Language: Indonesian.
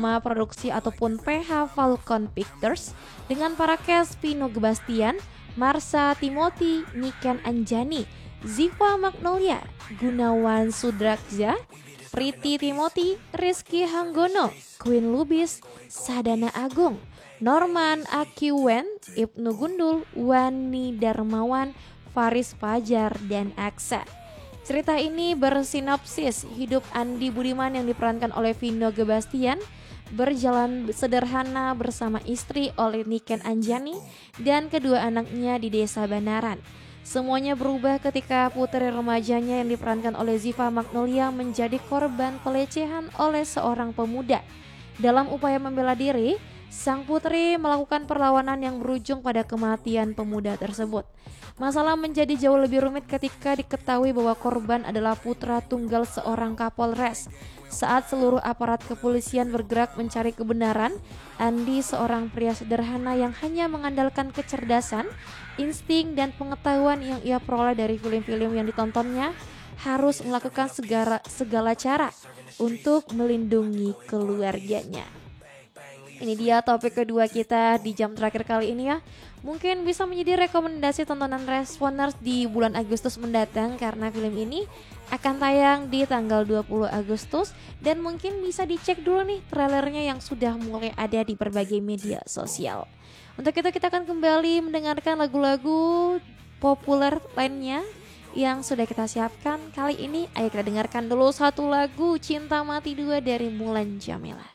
bersama produksi ataupun PH Falcon Pictures dengan para cast Vino Gebastian, Marsha Timothy, Niken Anjani, Ziva Magnolia, Gunawan Sudrakja, Priti Timothy, Rizky Hanggono, Queen Lubis, Sadana Agung, Norman Akiwen, Ibnu Gundul, Wani Darmawan, Faris Fajar, dan Aksa. Cerita ini bersinopsis hidup Andi Budiman yang diperankan oleh Vino Gebastian berjalan sederhana bersama istri oleh Niken Anjani dan kedua anaknya di desa Banaran. Semuanya berubah ketika putri remajanya yang diperankan oleh Ziva Magnolia menjadi korban pelecehan oleh seorang pemuda. Dalam upaya membela diri, sang putri melakukan perlawanan yang berujung pada kematian pemuda tersebut. Masalah menjadi jauh lebih rumit ketika diketahui bahwa korban adalah putra tunggal seorang Kapolres. Saat seluruh aparat kepolisian bergerak mencari kebenaran, Andi, seorang pria sederhana yang hanya mengandalkan kecerdasan, insting, dan pengetahuan yang ia peroleh dari film-film yang ditontonnya, harus melakukan segala cara untuk melindungi keluarganya. Ini dia topik kedua kita di jam terakhir kali ini ya. Mungkin bisa menjadi rekomendasi tontonan Responers di bulan Agustus mendatang karena film ini akan tayang di tanggal 20 Agustus dan mungkin bisa dicek dulu nih trailernya yang sudah mulai ada di berbagai media sosial. Untuk itu kita akan kembali mendengarkan lagu-lagu populer lainnya yang sudah kita siapkan. Kali ini ayo kita dengarkan dulu satu lagu Cinta Mati 2 dari Mulan Jamila.